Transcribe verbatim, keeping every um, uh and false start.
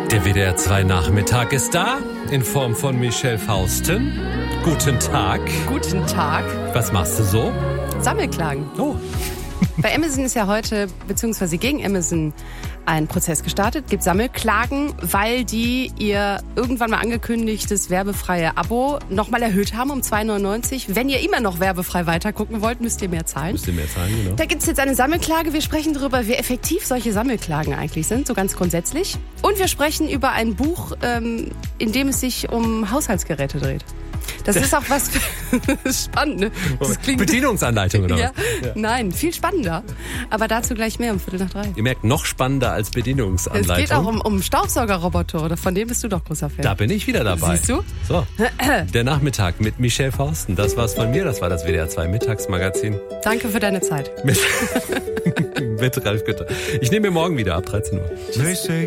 Der W D R zwei Nachmittag ist da, in Form von Michelle Fausten. Guten Tag. Guten Tag. Was machst du so? Sammelklagen. Oh. Bei Amazon ist ja heute, beziehungsweise gegen Amazon, ein Prozess gestartet. Gibt Sammelklagen, weil die ihr irgendwann mal angekündigtes werbefreie Abo nochmal erhöht haben um zwei neunundneunzig. Wenn ihr immer noch werbefrei weitergucken wollt, müsst ihr mehr zahlen. Müsst ihr mehr zahlen, genau. Da gibt es jetzt eine Sammelklage. Wir sprechen darüber, wie effektiv solche Sammelklagen eigentlich sind, so ganz grundsätzlich. Und wir sprechen über ein Buch, ähm, in dem es sich um Haushaltsgeräte dreht. Das ist auch was spannend, ne? Das klingt Bedienungsanleitung oder ja, was? Ja. Nein, viel spannender. Aber dazu gleich mehr um Viertel nach drei. Ihr merkt, noch spannender als Bedienungsanleitung. Es geht auch um, um Staubsaugerroboter, oder von dem bist du doch großer Fan. Da bin ich wieder dabei. Siehst du? So, der Nachmittag mit Michelle Fausten. Das war's von mir, das war das W D R zwei Mittagsmagazin. Danke für deine Zeit. Mit, mit Ralf Gütter. Ich nehme mir morgen wieder ab dreizehn Uhr. Tschüss.